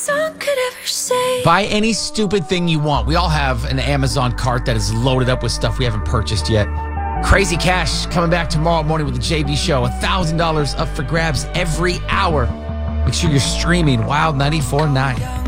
song could ever say. Buy any stupid thing you want. We all have an Amazon cart that is loaded up with stuff we haven't purchased yet. Crazy Cash coming back tomorrow morning with the JV Show. $1,000 up for grabs every hour. Make sure you're streaming Wild 94.9.